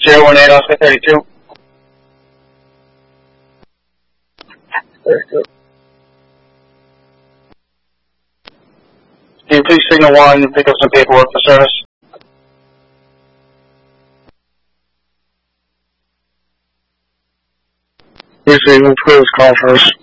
018 Oscar 32. 32. Can you please signal 1 and pick up some paperwork for service? Yes, sir. We'll close call first.